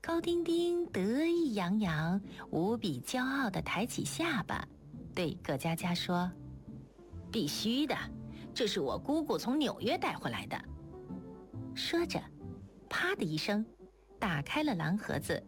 高丁丁得意洋洋、无比骄傲地抬起下巴，对葛佳佳说：“必须的，这是我姑姑从纽约带回来的。”说着，啪的一声，打开了蓝盒子。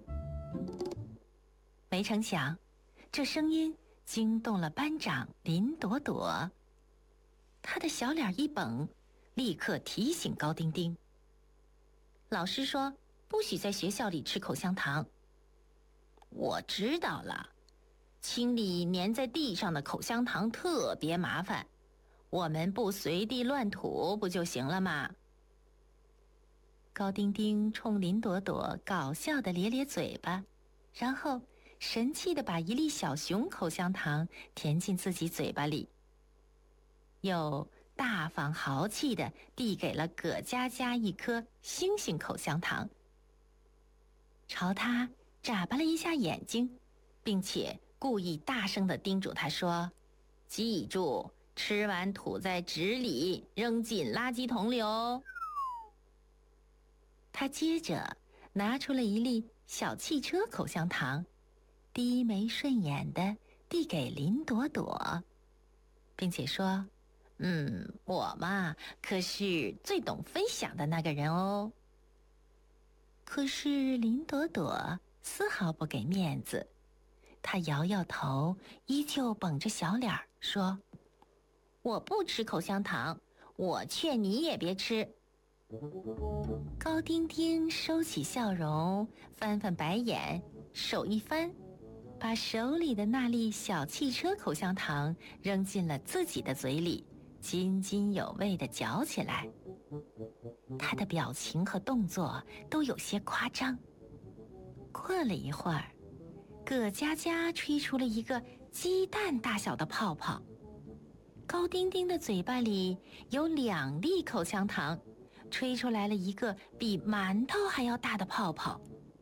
没成想，这声音惊动了班长林朵朵。她的小脸一绷，立刻提醒高丁丁：“老师说不许在学校里吃口香糖。”“我知道了，清理粘在地上的口香糖特别麻烦，我们不随地乱吐不就行了吗？”高丁丁冲林朵朵搞笑地咧咧嘴巴，然后神气地把一粒小熊口香糖填进自己嘴巴里，又大方豪气地递给了葛佳佳一颗星星口香糖，朝他眨巴了一下眼睛，并且故意大声地叮嘱他说：“记住，吃完吐在纸里，扔进垃圾桶里哦。”他接着拿出了一粒小汽车口香糖，低眉顺眼地递给林朵朵，并且说：“我嘛，可是最懂分享的那个人哦。”可是林朵朵丝毫不给面子，她摇摇头，依旧绷着小脸说：“我不吃口香糖，我劝你也别吃。”高丁丁收起笑容，翻翻白眼，手一翻，把手里的那粒小汽车口香糖扔进了自己的嘴里，津津有味地嚼起来。他的表情和动作都有些夸张。过了一会儿，葛佳佳吹出了一个鸡蛋大小的泡泡，高丁丁的嘴巴里有2粒口香糖，吹出来了一个比馒头还要大的泡泡。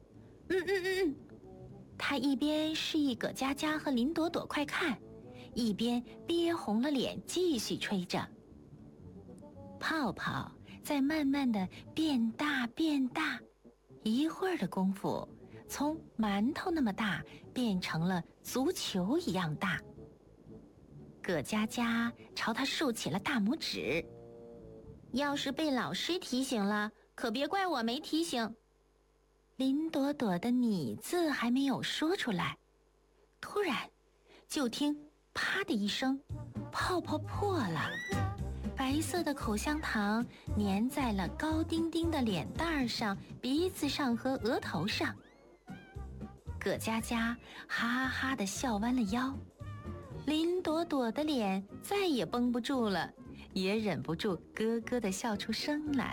他一边示意葛佳佳和林朵朵快看，一边憋红了脸继续吹着。泡泡在慢慢的变大变大，一会儿的功夫，从馒头那么大变成了足球一样大。葛佳佳朝他竖起了大拇指：“要是被老师提醒了，可别怪我没提醒。”林朵朵的你字还没有说出来，突然就听啪的一声，泡泡破了，白色的口香糖粘在了高丁丁的脸蛋上、鼻子上和额头上。葛佳佳哈哈地笑弯了腰，林朵朵的脸再也绷不住了，也忍不住咯咯地笑出声来。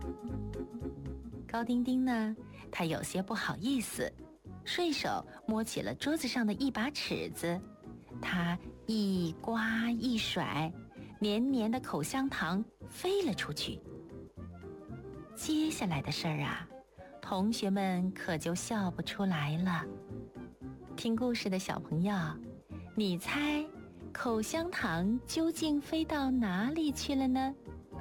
高丁丁呢，他有些不好意思，顺手摸起了桌子上的一把尺子，他一刮一甩，黏黏的口香糖飞了出去。接下来的事儿啊，同学们可就笑不出来了。听故事的小朋友，你猜口香糖究竟飞到哪里去了呢？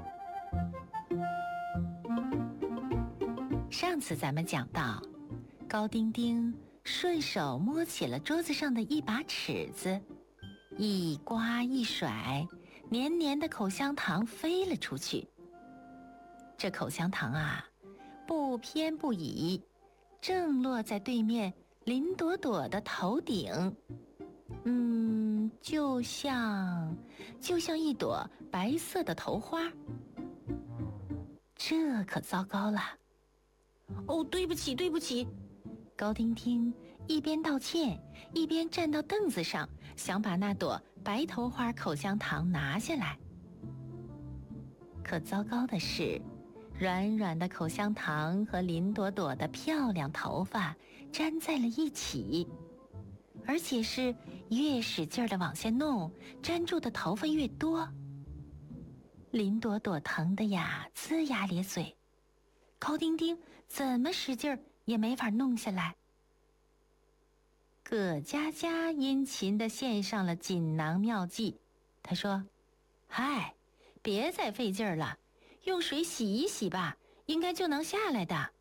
上次咱们讲到，高丁丁顺手摸起了桌子上的一把尺子，一刮一甩，黏黏的口香糖飞了出去。这口香糖啊，不偏不倚，正落在对面林朵朵的头顶。就像一朵白色的头花。这可糟糕了。哦，对不起。高丁丁一边道歉，一边站到凳子上，想把那朵白头花口香糖拿下来。可糟糕的是，软软的口香糖和林朵朵的漂亮头发粘在了一起，而且是越使劲地往下弄，粘住的头发越多。林朵朵疼得呀龇牙咧嘴，高丁丁怎么使劲也没法弄下来。葛佳佳殷勤地献上了锦囊妙计，她说：“嗨，别再费劲了，用水洗一洗吧，应该就能下来的。”